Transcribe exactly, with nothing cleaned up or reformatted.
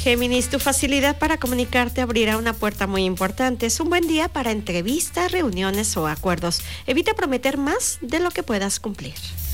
Géminis, tu facilidad para comunicarte abrirá una puerta muy importante. Es un buen día para entrevistas, reuniones o acuerdos. Evita prometer más de lo que puedas cumplir.